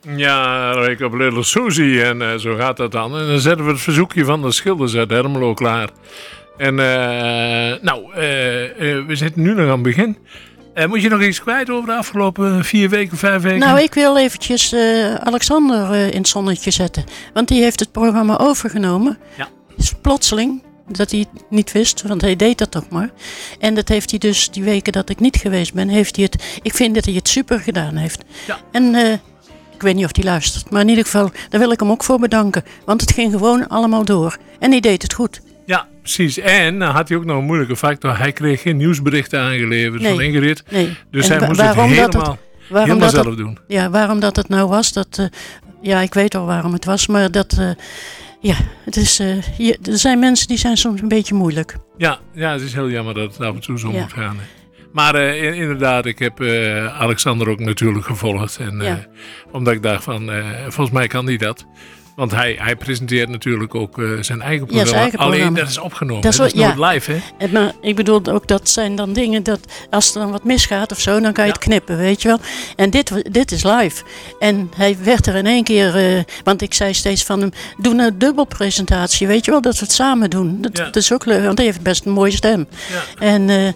Ja, Wake Up Little Susie en zo gaat dat dan. En dan zetten we het verzoekje van de Schilders uit Ermelo klaar. En we zitten nu nog aan het begin. Moet je nog iets kwijt over de afgelopen 4 weken, 5 weken? Nou, ik wil eventjes Alexander in het zonnetje zetten. Want die heeft het programma overgenomen. Ja. Is plotseling, dat hij het niet wist, want hij deed dat toch maar. En dat heeft hij dus, die weken dat ik niet geweest ben, heeft hij het... Ik vind dat hij het super gedaan heeft. Ja. En ik weet niet of hij luistert, maar in ieder geval, daar wil ik hem ook voor bedanken. Want het ging gewoon allemaal door. En hij deed het goed. Ja, precies. En dan had hij ook nog een moeilijke factor. Hij kreeg geen nieuwsberichten aangeleverd van Ingrid. Nee. Dus en hij moest het helemaal zelf doen. Ja, waarom dat het nou was, dat... ik weet al waarom het was, maar dat... het is, er zijn mensen die zijn soms een beetje moeilijk. Ja, het is heel jammer dat het af en toe zo moet gaan. Hè. Maar inderdaad, ik heb Alexander ook natuurlijk gevolgd. En, omdat ik dacht van, volgens mij kan hij dat. Want hij presenteert natuurlijk ook zijn eigen programma. Zijn eigen Alleen programma. dat is opgenomen. Dat is nooit live, hè? Maar ik bedoel ook, dat zijn dan dingen dat als er dan wat misgaat of zo, dan kan je het knippen, weet je wel. En dit is live. En hij werd er in één keer, want ik zei steeds van hem, doe een dubbelpresentatie, weet je wel, dat we het samen doen. Dat is ook leuk, want hij heeft best een mooie stem. Ja. En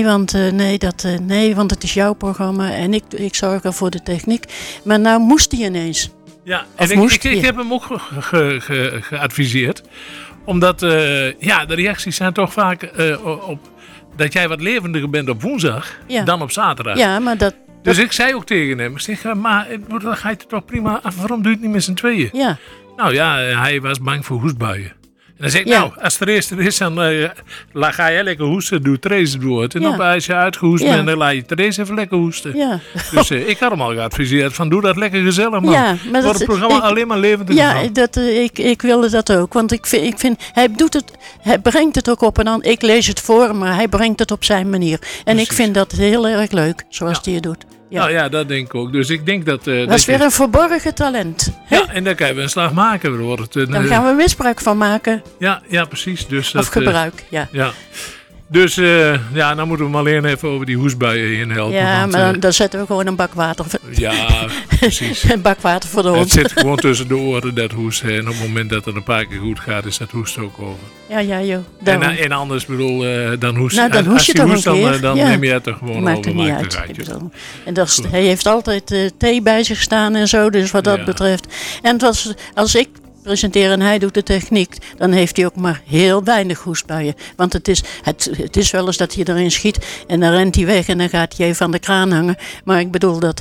want het is jouw programma en ik zorg er voor de techniek. Maar nou moest hij ineens. Ja, en ik heb hem ook geadviseerd. Omdat de reacties zijn toch vaak op dat jij wat levendiger bent op woensdag dan op zaterdag. Ja, maar Dus ik zei ook tegen hem, ik zeg, maar dan ga je het toch prima af. Waarom doe je het niet met z'n tweeën? Ja. Nou ja, hij was bang voor hoestbuien. En dan zeg ik, als er eerst is, dan ga jij lekker hoesten, doe Therese door. En als je uitgehoest bent, dan laat je Therese even lekker hoesten. Ja. Dus ik had hem al geadviseerd van, doe dat lekker gezellig, man. Ja, maar wordt het programma alleen maar levendig. Ik wilde dat ook. Want ik vind hij brengt het ook op en dan, ik lees het voor, maar hij brengt het op zijn manier. En precies. Ik vind dat heel erg leuk, zoals hij het doet. Ja. Nou ja, dat denk ik ook. Dus ik denk dat... dat is weer een verborgen talent. Ja, en daar kan je een slag maken. Dan gaan we misbruik van maken. Ja, precies. Dus of gebruik, ja. Dus dan moeten we hem alleen even over die hoestbuien heen helpen. Ja, want, maar dan zetten we gewoon een bak water. Ja, precies. Een bak water voor de hond. Het zit gewoon tussen de oren, dat hoesten. En op het moment dat het een paar keer goed gaat, is dat hoesten ook over. Ja, joh. En anders bedoel, dan hoest je. Nou, dan hoest je toch een keer. Dan neem je het er gewoon maakt over. Maakt het niet uit. En hij heeft altijd thee bij zich staan en zo, dus wat dat betreft. En als ik presenteer en hij doet de techniek, dan heeft hij ook maar heel weinig hoestbuien. Want het is wel eens dat hij erin schiet en dan rent hij weg en dan gaat hij even aan de kraan hangen. Maar ik bedoel dat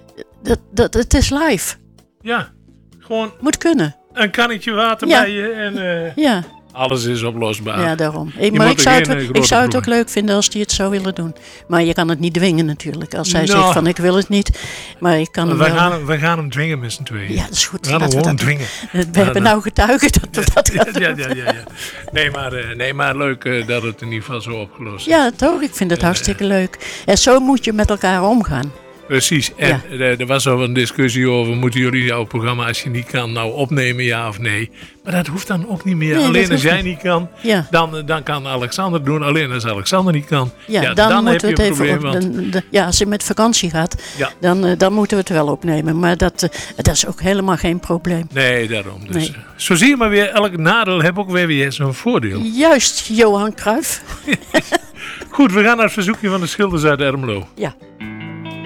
het is live. Ja, gewoon... Moet kunnen. Een kannetje water bij je en... Alles is oplosbaar. Ja, daarom. Maar ik zou het ook leuk vinden als die het zou willen doen. Maar je kan het niet dwingen natuurlijk. Als hij zegt van ik wil het niet. Maar ik kan we gaan hem dwingen met z'n tweeën. Ja, dat is goed. We gaan hem gewoon dwingen. We hebben nou getuigen dat we dat gaan doen. Ja. Nee, maar leuk dat het in ieder geval zo opgelost is. Ja, toch? Ik vind het hartstikke leuk. En zo moet je met elkaar omgaan. Precies. En er was al een discussie over, moeten jullie jouw programma als je niet kan nou opnemen, ja of nee? Maar dat hoeft dan ook niet meer. Nee, alleen als jij niet kan, dan kan Alexander doen. Alleen als Alexander niet kan, dan heb je een probleem. Als hij met vakantie gaat, dan moeten we het wel opnemen. Maar dat is ook helemaal geen probleem. Nee, daarom. Dus. Nee. Zo zie je maar weer, elk nadeel heeft ook weer zo'n voordeel. Juist, Johan Cruijff. Goed, we gaan naar het verzoekje van de Schilders uit Ermelo. Ja.